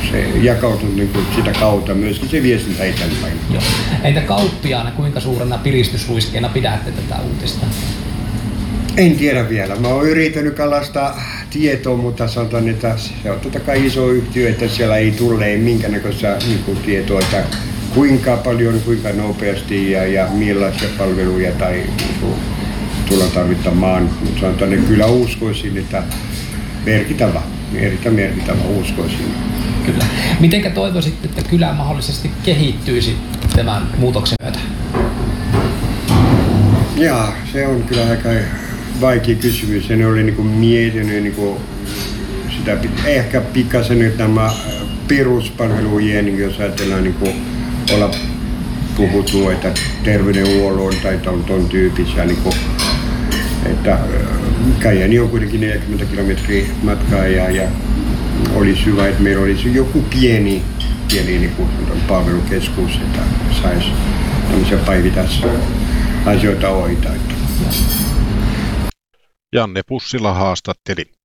se jakautuu niin kuin sitä kautta myöskin se viestintä eteenpäin. Joo. Entä kauppiaana, kuinka suurena piristysruiskeena pidätte tätä uutista? En tiedä vielä. Mä oon yrittänyt kalastaa tietoa, mutta sanotaan, että se on totta kai iso yhtiö, että siellä ei tule minkäännäköistä niin tietoa, että kuinka paljon, kuinka nopeasti ja millaisia palveluja tai niin tullaan tarvittamaan. Mutta sanotaan, että kyllä uskoisin, että erittäin merkittävä uskoisin. Kyllä. Mitenkä toivoisitte, että kylä mahdollisesti kehittyisi tämän muutoksen myötä? Jaa, se on kyllä aika vaikea kysymys. En ole niin miettinyt sitä ehkä pikkasen nyt nämä peruspalvelujen, jos ajatellaan olla puhuttu, että terveydenhuollon tai ton tyyppisiä, että Kajaani on kuitenkin 40 kilometriä matkaa ja olisi hyvä, että meillä olisi joku pieni palvelukeskus, että saisi tämmöisiä päivittäisiä asioita hoitaa. Janne Pussila haastatteli.